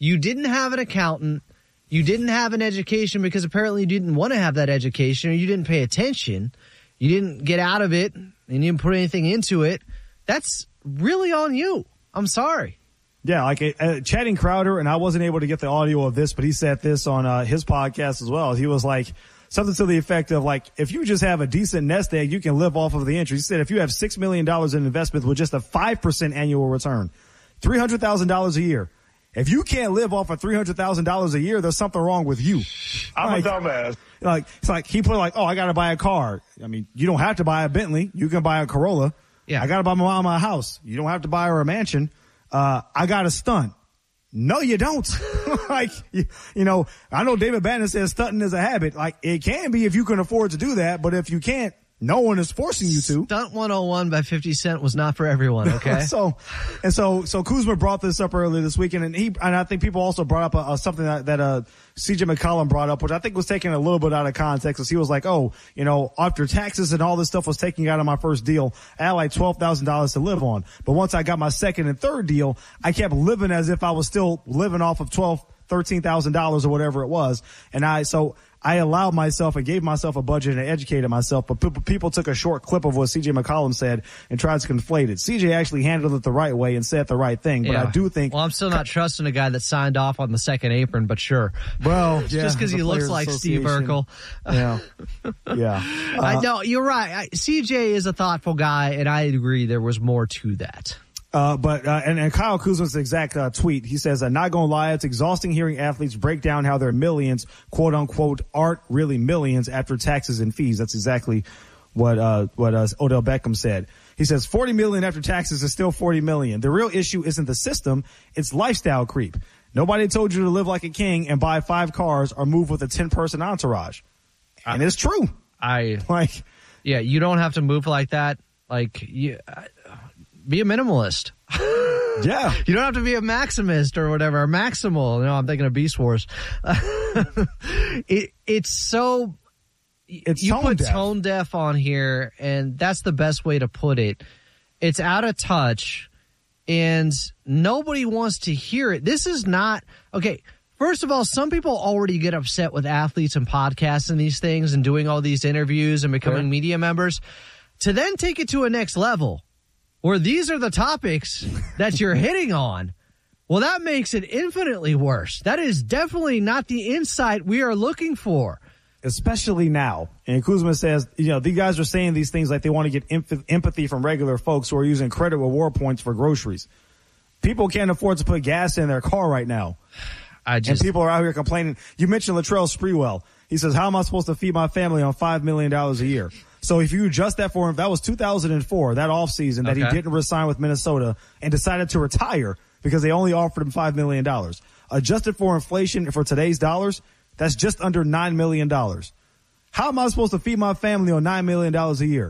You didn't have an accountant. You didn't have an education because apparently you didn't want to have that education, or you didn't pay attention. You didn't get out of it and you didn't put anything into it. That's really on you. I'm sorry. Yeah, like Channing Crowder, and I wasn't able to get the audio of this, but he said this on his podcast as well. He was like, something to the effect of, like, if you just have a decent nest egg, you can live off of the interest. He said if you have $6 million in investment with just a 5% annual return, $300,000 a year. If you can't live off of $300,000 a year, there's something wrong with you. I'm a dumbass. Like, it's like he put like, oh, I got to buy a car. I mean, you don't have to buy a Bentley. You can buy a Corolla. Yeah. I got to buy my mom a house. You don't have to buy her a mansion. I got to stunt. No, you don't. Like, you know, I know David Bannon says stunting is a habit. Like, it can be if you can afford to do that, but if you can't, no one is forcing you to. Stunt 101 by 50 Cent was not for everyone, okay? So Kuzma brought this up earlier this weekend, and I think people also brought up something that CJ McCollum brought up, which I think was taken a little bit out of context, because he was like, oh, you know, after taxes and all this stuff was taken out of my first deal, I had like $12,000 to live on. But once I got my second and third deal, I kept living as if I was still living off of $13,000 or whatever it was. And I allowed myself and gave myself a budget and educated myself, but people took a short clip of what C.J. McCollum said and tried to conflate it. C.J. actually handled it the right way and said the right thing, but I do think... Well, I'm still not trusting a guy that signed off on the second apron, but sure. Well, yeah, just because he looks like Steve Urkel. Yeah. Yeah. No, you're right. C.J. is a thoughtful guy, and I agree there was more to that. And Kyle Kuzma's exact tweet, he says, not gonna lie, it's exhausting hearing athletes break down how their millions, quote unquote, aren't really millions after taxes and fees. That's exactly what Odell Beckham said. He says 40 million after taxes is still 40 million. The real issue isn't the system, it's lifestyle creep. Nobody told you to live like a king and buy 5 cars or move with a 10-person entourage. And it's true. Yeah, you don't have to move like that. Be a minimalist. Yeah. You don't have to be a maximist or whatever, or maximal. No, I'm thinking of Beast Wars. It's you put tone deaf on here, and that's the best way to put it. It's out of touch, and nobody wants to hear it. This is not okay. First of all, some people already get upset with athletes and podcasts and these things and doing all these interviews and becoming media members. To then take it to a next level, where these are the topics that you're hitting on, well, that makes it infinitely worse. That is definitely not the insight we are looking for. Especially now. And Kuzma says, you know, these guys are saying these things like they want to get empathy from regular folks who are using credit reward points for groceries. People can't afford to put gas in their car right now. And people are out here complaining. You mentioned Latrell Sprewell. He says, how am I supposed to feed my family on $5 million a year? So if you adjust that for him, that was 2004, that offseason that he didn't resign with Minnesota and decided to retire because they only offered him $5 million. Adjusted for inflation for today's dollars, that's just under $9 million. How am I supposed to feed my family on $9 million a year?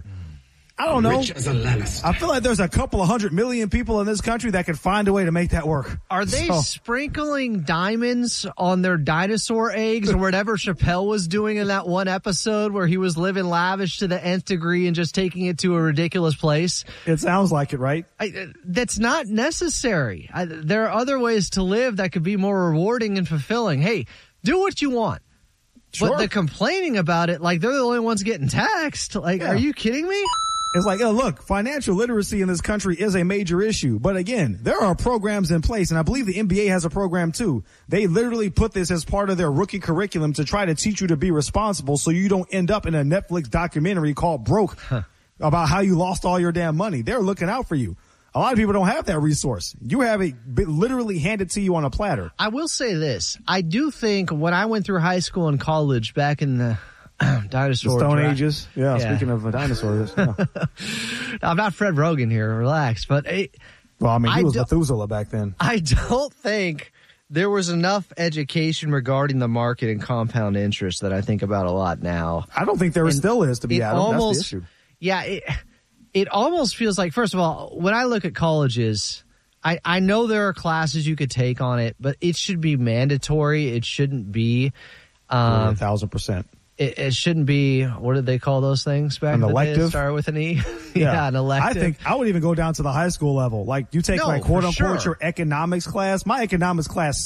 I don't know. Rich as a Lannister. I feel like there's a couple of 100 million people in this country that can find a way to make that work. Are they sprinkling diamonds on their dinosaur eggs or whatever Chappelle was doing in that one episode where he was living lavish to the nth degree and just taking it to a ridiculous place? It sounds like it, right? That's not necessary. There are other ways to live that could be more rewarding and fulfilling. Hey, do what you want. Sure. But the complaining about it, like they're the only ones getting taxed. Like, are you kidding me? It's like, oh, look, financial literacy in this country is a major issue. But again, there are programs in place, and I believe the NBA has a program too. They literally put this as part of their rookie curriculum to try to teach you to be responsible so you don't end up in a Netflix documentary called Broke about how you lost all your damn money. They're looking out for you. A lot of people don't have that resource. You have it literally handed to you on a platter. I will say this. I do think when I went through high school and college back in the dinosaur Stone Ages. Yeah, speaking of dinosaurs. Yeah. I'm not Fred Rogan here. Relax. But he was Methuselah back then. I don't think there was enough education regarding the market and compound interest that I think about a lot now. I don't think there still is, to be honest. That's the issue. Yeah, it almost feels like, first of all, when I look at colleges, I know there are classes you could take on it, but it should be mandatory. It shouldn't be 1,000%. It shouldn't be, what did they call those things back in the day? It started with an E? Yeah, an elective. I think I would even go down to the high school level. Like, you take quote unquote your economics class. My economics class